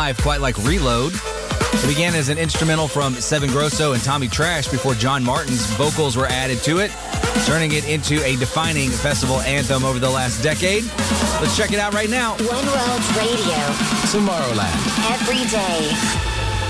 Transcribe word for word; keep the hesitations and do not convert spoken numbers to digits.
live, quite like Reload. It began as an instrumental from Seven Grosso and Tommy Trash before John Martin's vocals were added to it, turning it into a defining festival anthem over the last decade. Let's check it out right now. One World Radio. Tomorrowland. Every day.